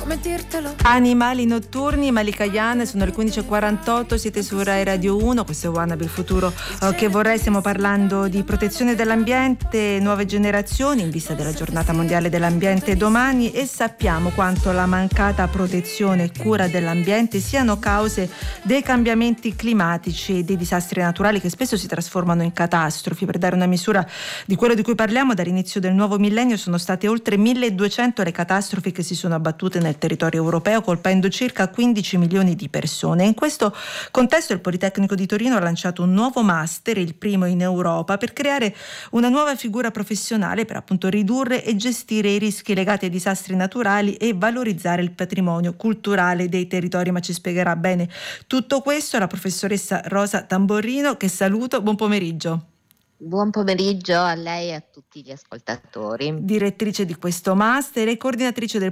come dirtelo. Animali notturni, Malika Yan, sono le 15.48, siete su Rai Radio 1, questo è Wannabe il futuro che vorrei. Stiamo parlando di protezione dell'ambiente, nuove generazioni in vista della giornata mondiale dell'ambiente domani, e sappiamo quanto la mancata protezione e cura dell'ambiente siano cause dei cambiamenti climatici e dei disastri naturali che spesso si trasformano in catastrofi. Per dare una misura di quello di cui parliamo, dall'inizio del nuovo millennio sono state oltre 1200 le catastrofi che si sono abbattute nel territorio europeo, colpendo circa 15 milioni di persone. In questo contesto il Politecnico di Torino ha lanciato un nuovo master, il primo in Europa, per creare una nuova figura professionale per appunto ridurre e gestire i rischi legati ai disastri naturali e valorizzare il patrimonio culturale dei territori. Ma ci spiegherà bene tutto questo la professoressa Rosa Tamborrino, che saluto. Buon pomeriggio. Buon pomeriggio a lei e a tutti gli ascoltatori. Direttrice di questo master e coordinatrice del